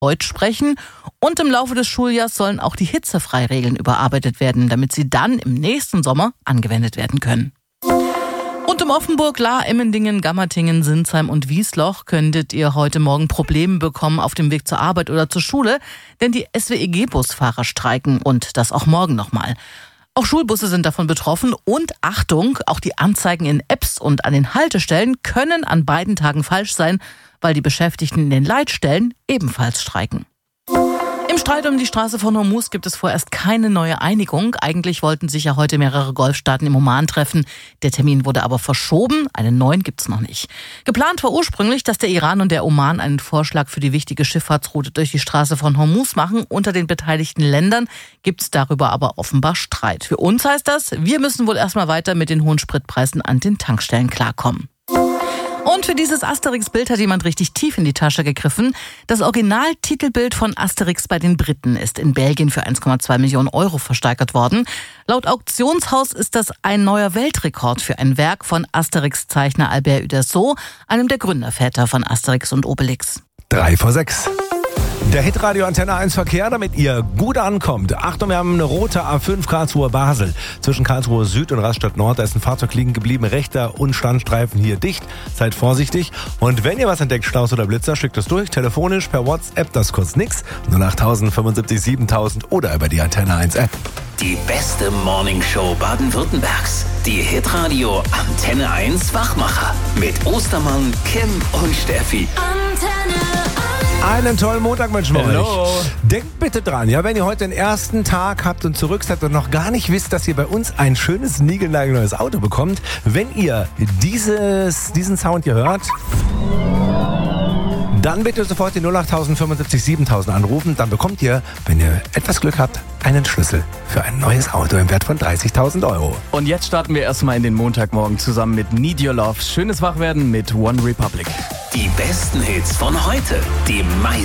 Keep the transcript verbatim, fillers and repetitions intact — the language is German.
Deutsch sprechen. Und im Laufe des Schuljahrs sollen auch die Hitzefreiregeln überarbeitet werden, damit sie dann im nächsten Sommer angewendet werden können. Und um Offenburg, Lahr, Immendingen, Gammertingen, Sinsheim und Wiesloch könntet ihr heute Morgen Probleme bekommen auf dem Weg zur Arbeit oder zur Schule, denn die S W E G-Busfahrer streiken und das auch morgen nochmal. Auch Schulbusse sind davon betroffen und Achtung, auch die Anzeigen in Apps und an den Haltestellen können an beiden Tagen falsch sein, weil die Beschäftigten in den Leitstellen ebenfalls streiken. Im Streit um die Straße von Hormuz gibt es vorerst keine neue Einigung. Eigentlich wollten sich ja heute mehrere Golfstaaten im Oman treffen. Der Termin wurde aber verschoben. Einen neuen gibt's noch nicht. Geplant war ursprünglich, dass der Iran und der Oman einen Vorschlag für die wichtige Schifffahrtsroute durch die Straße von Hormuz machen. Unter den beteiligten Ländern gibt's darüber aber offenbar Streit. Für uns heißt das, wir müssen wohl erstmal weiter mit den hohen Spritpreisen an den Tankstellen klarkommen. Und für dieses Asterix-Bild hat jemand richtig tief in die Tasche gegriffen. Das Originaltitelbild von Asterix bei den Briten ist in Belgien für eins Komma zwei Millionen Euro versteigert worden. Laut Auktionshaus ist das ein neuer Weltrekord für ein Werk von Asterix-Zeichner Albert Uderzo, einem der Gründerväter von Asterix und Obelix. Drei vor sechs. Der Hitradio Antenne eins Verkehr, damit ihr gut ankommt. Achtung, wir haben eine rote A fünf Karlsruhe-Basel. Zwischen Karlsruhe Süd und Rastatt Nord, da ist ein Fahrzeug liegen geblieben. Rechter Unstandstreifen hier dicht. Seid vorsichtig. Und wenn ihr was entdeckt, Staus oder Blitzer, schickt es durch. Telefonisch, per WhatsApp, das kostet nix. null acht null null fünfundsiebzig siebentausend oder über die Antenne eins App. Die beste Morningshow Baden-Württembergs. Die Hitradio Antenne eins Wachmacher. Mit Ostermann, Kim und Steffi. Antenne eins. Einen tollen Montag wünschen wir Hello. euch. Denkt bitte dran, ja, wenn ihr heute den ersten Tag habt und zurück seid und noch gar nicht wisst, dass ihr bei uns ein schönes, niegelnagelneues Auto bekommt, wenn ihr dieses, diesen Sound hier hört, dann bitte sofort die null acht null null fünfundsiebzig siebentausend anrufen. Dann bekommt ihr, wenn ihr etwas Glück habt, einen Schlüssel für ein neues Auto im Wert von dreißigtausend Euro. Und jetzt starten wir erstmal in den Montagmorgen zusammen mit Need Your Love. Schönes Wachwerden mit One Republic. Die besten Hits von heute. Die meisten